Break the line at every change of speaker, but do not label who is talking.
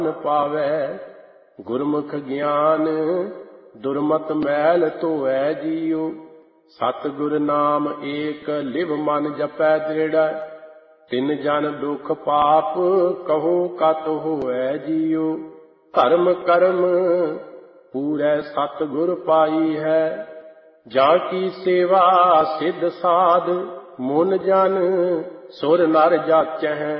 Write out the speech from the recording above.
ਪਾਵੈ। ਗੁਰਮੁਖ ਗਿਆਨ ਦੁਰਮਤ ਮੈਲ ਧੋਵੈ ਜੀਉ। ਸਤਿਗੁਰ ਨਾਮ ਏਕ ਲਿਵ ਮਨ ਜਪੈ ਦ੍ਰਿੜੈ। ਤਿਨ ਜਨ ਦੁਖ ਪਾਪ ਕਹੋ ਕਤ ਹੋਵੈ ਜੀਉ। ਧਰਮ ਕਰਮ ਪੂਰੈ ਸਤਿਗੁਰ ਪਾਈ ਹੈ। ਜਾਂ ਕੀ ਸੇਵਾ ਸਿੱਧ ਸਾਧ ਮੁਨ ਜਨ ਸੁਰ ਨਰ ਜਾਚਹਿ।